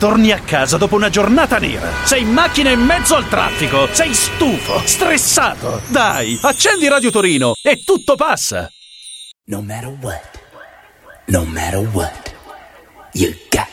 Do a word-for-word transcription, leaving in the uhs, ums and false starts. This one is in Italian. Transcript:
torni a casa dopo una giornata nera. Sei in macchina in mezzo al traffico. Sei stufo, stressato. Dai, accendi Radio Torino e tutto passa. No matter what, no matter what, you got